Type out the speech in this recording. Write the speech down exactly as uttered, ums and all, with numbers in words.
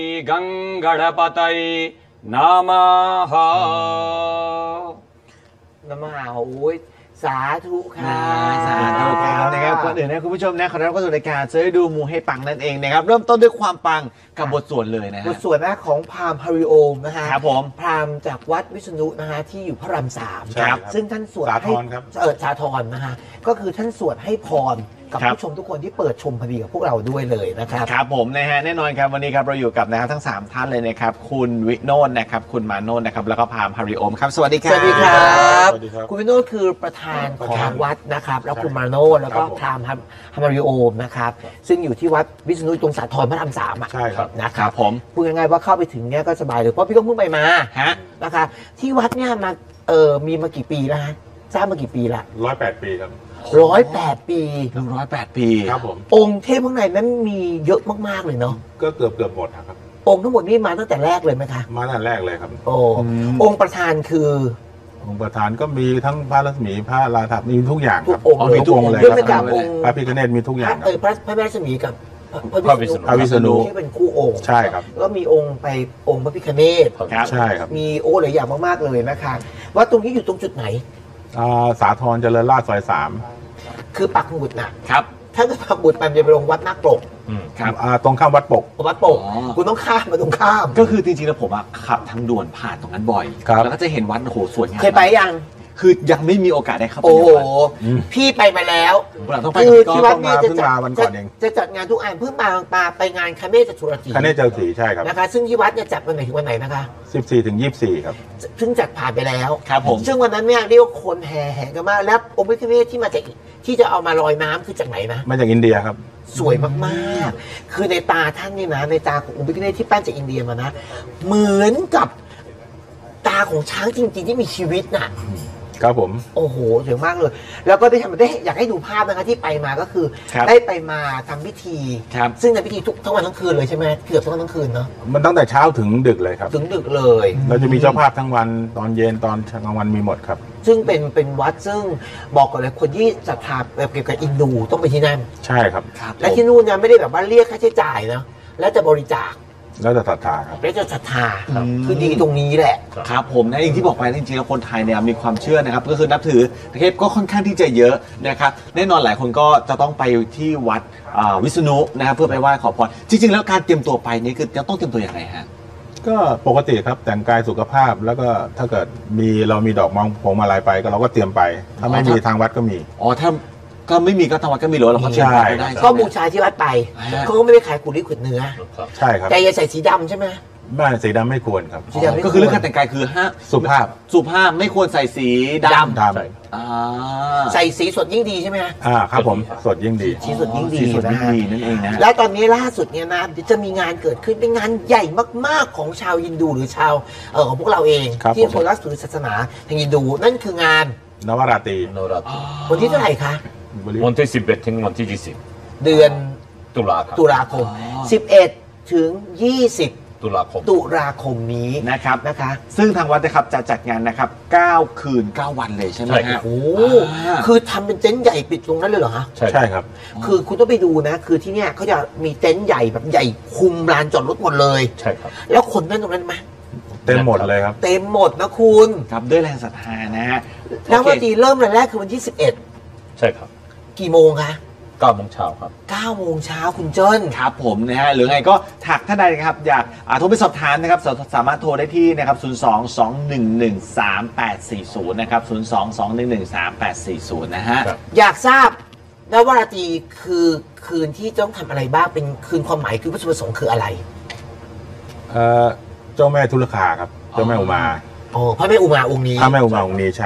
กังกรปไตยนามาหานามาหาโอ้ยสาธุค่ะสาธุครับนะครับก่อนอื่นนะคุณผู้ชมนะขอรับเข้าสู่รายการจะได้ดูมูให้ปังนั่นเองนะครับเริ่มต้นด้วยความปังกับบทสวดเลยนะฮะบทสวดนะของพราหมณ์ฮาริโอมนะฮะครับผมพราหมณ์จากวัดวิษณุนะฮะที่อยู่พระรามสามครับซึ่งท่านสวดให้เออชาทรนะฮะก็คือท่านสวดให้พรกับผู้ชมทุกคนที่เปิดชมพอดีกับพวกเราด้วยเลยนะครับครับผมนะฮะแน่นอนครับวันนี้ครับเราอยู่กับนะครับทั้งสามท่านเลยนะครับคุณวิโนจน์นะครับคุณมาโนจน์นะครับแล้วก็พราหมณ์ฮาริโอมครับสวัสดีครับสวัสดีครับคุณวิโนจน์คือประธานของวัดนะครับแล้วคุณมาโนจน์แล้วก็พราหมณ์ฮาริโอมนะครับซึ่งอยู่ที่วัดวิษณุตรงสาทรพระรามสามอ่ะใช่ครับนะครับผมพูดง่ายๆว่าเข้าไปถึงเนี้ยก็สบายเลยเพราะพี่ก็เพิ่งไปมาฮะนะคะที่วัดเนี่ยมาเออมีมากี่ปีแล้วฮะสร้างมากี่ปีละร้อยแปดปีครับร้อยแปดปีหนึ่งร้อยแปดปีครับผมองค์เทพข้างในนั้นมีเยอะมากๆเลยเนาะก็เกือบเกือบหมดครับองค์ทั้งหมดนี้มาตั้งแต่แรกเลยไหมคะมาตั้งแต่แรกเลยครับโอ้องค์ประธานคือองค์ประธานก็มีทั้งพระรัศมีพระราถมีทุกอย่างครับมีทุกองค์เลยครับพระพิฆเนศมีทุกอย่างเออพระพระแม่รัศมีกับพระวิษณุที่เป็นคู่องค์ใช่ครับก็มีองค์ไปองค์พระพิฆเนศใช่ครับมีโอ้หลายอย่างมากๆเลยนะคะว่าตรงนี้อยู่ตรงจุดไหนสาธรเจริญราษฎร์ซอยสามคือปักหมุดนะครับถ้าเกิดปักหมุดไปจะไปลงวัดนาคปรกครับตรงข้ามวัดปกวัดปกคุณต้องข้ามมาตรงข้ามก็คือจริงๆแล้วผมขับทางด่วนผ่านตรงนั้นบ่อยแล้วก็จะเห็นวัดโอ้โหสวยงามเคยไปยังคือยังไม่มีโอกาสได้เข้าไปโอ้โหพี่ไปมาแล้วคือที่วัดเนี่ยจะจัดจะจัดงานทุกอันเพิ่งมามาไปงานคาเมจตุรกีคาเมจตุรกีใช่ครับนะคะซึ่งที่วัดเนี่ยจัดวันไหนถึงวันไหนนะคะสิบสี่ถึงยี่สิบสี่ครับซึ่งจัดผ่านไปแล้วครับผมซึ่งวันนั้นเนี่ยเรียกว่าคนแห่แห่กันมากแล้วองค์พระพิฆเนศที่มาจากที่จะเอามาลอยน้ำคือจากไหนนะมาจากอินเดียครับสวยมากๆคือในตาท่านนี่นะในตาขององค์พระพิฆเนศที่ปั้นจากอินเดียมานะเหมือนกับตาของช้างจริงๆที่มีชีวิตน่ะครับผมโอ้โหสวยมากเลยแล้วก็ได้ทำได้อยากให้ดูภาพนะคะที่ไปมาก็คือได้ไปมาทำพิธีซึ่งในพิธีทุกทั้งวันทั้งคืนเลยใช่ไหมเกือบทั้งวันทั้งคืนเนาะมันตั้งแต่เช้าถึงดึกเลยครับถึงดึกเลยเราจะมีเจ้าภาพทั้งวันตอนเย็นตอนกลางวันมีหมดครับซึ่งเป็นเป็นวัดซึ่งบอกก่อนเลยคนที่ศรัทธาแบบเกี่ยวกับอินดูต้องไปที่นั่นใช่ครับและที่นู่นเนี่ยไม่ได้แบบว่าเรียกค่าใช้จ่ายนะแล้วจะบริจาคแล้วจะศรัทธาครับแล้วจะศรัทธาคือดีตรงนี้แหละครับผมนะอย่างที่บอกไปจริงๆแล้วคนไทยเนี่ยมีความเชื่อนะครับก็คือนับถือเทพก็ค่อนข้างที่จะเยอะนะครับแน่นอนหลายคนก็จะต้องไปที่วัดวิษณุนะครับเพื่อไปไหว้ขอพรจริงๆแล้วการเตรียมตัวไปนี่คือจะต้องเตรียมตัวอย่างไรฮะก็ปกติครับแต่งกายสุขภาพแล้วก็ถ้าเกิดมีเรามีดอกมงพวงมาลัยไปก็เราก็เตรียมไปถ้าไม่มีทางวัดก็มีอ๋อถ้าก็ไม่มีก็ทางวัดก็มีหรือเราก็เตรียมไปได้ก็บูชาที่วัดไปเขาก็ไม่ได้ขายกุลิขุดเนื้อใช่ครับแต่อย่าใส่สีดำใช่ไหมไม่สีดำไม่ควรครับก็คือเรื่องการแต่งกายคือฮะสุภาพสุภาพไม่ควรใส่สีดำดำใส่สีสดยิ่งดีใช่ไหมฮะอ่าครับผมสดยิ่งดีสีสดยิ่งดีนะฮะนั่นเองนะแล้วตอนนี้ล่าสุดเนี่ยนะจะมีงานเกิดขึ้นเป็นงานใหญ่มากๆของชาวยินดูหรือชาวเออของพวกเราเองที่คนรักศาสนาทางยินดูนั่นคืองานนวราตรีวันที่เท่าไหร่คะวันที่สิบเอ็ดถึงวันที่ยี่สิบเดือนตุลาคมตุลาคมสิบเอ็ดถึงยี่สิบตุลาคมตุลาคมนี้นะครับนะคะซึ่งทางวัดนะครับจะจัดงานนะครับเก้าคืนเก้าวันเลยใช่ไหมฮะโอ้คือทำเป็นเต็นท์ใหญ่ปิดตรงนั้นเลยเหรอฮะใช่ครับคือคุณต้องไปดูนะคือที่เนี้ยเขาจะมีเต็นท์ใหญ่แบบใหญ่คุมลานจอดรถหมดเลยใช่ครับแล้วคนนั่นตรงนั้นไหมเต็มหมดเลยครับเต็มหมดนะคุณครับด้วยแรงศรัทธานะฮะแล้ววันที่เริ่มแรกคือวันที่สิบเอ็ดใช่ครับกี่โมงคะเก้าโมงเช้าครับเก้าโมงเช้าคุณเจิ้นครับผมนะฮะหรือไงก็ถักท่านใดนะครับอยากโทรไปสอบถามนะครับสามารถโทรได้ที่นะครับศูนย์ สอง สอง หนึ่ง หนึ่ง สาม แปด สี่ ศูนย์นะครับศูนย์ สอง สอง หนึ่ง หนึ่ง สาม แปด สี่ ศูนย์นะฮะอยากทราบนวราตรีคือคืนที่ต้องทำอะไรบ้างเป็นคืนความหมายคือวัตถุประสงค์คืออะไรเอ่อเจ้าแม่ทุลคาครับเจ้าแม่อุมาโอ้พระแม่อุมาองค์นี้พระแม่อุมาองค์นี้ใช่